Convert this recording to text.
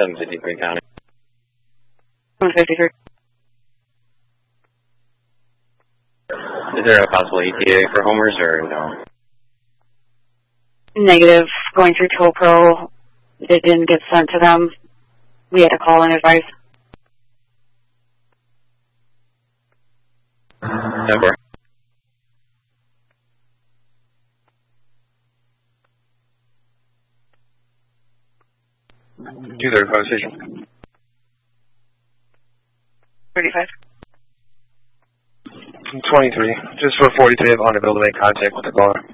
753 County. 153. Is there a possible ETA for homers or no? Negative. Going through Toll Pro. It didn't get sent to them. We had to call and advise. Number. Do their conversation. 35. 23. Just for 43, I'm unable to make contact with the caller.